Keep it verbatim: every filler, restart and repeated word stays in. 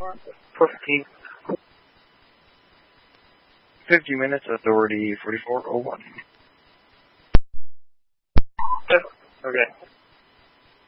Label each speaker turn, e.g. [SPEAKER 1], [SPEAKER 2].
[SPEAKER 1] Fifteen. Fifty minutes. Authority forty-four oh one.
[SPEAKER 2] Okay.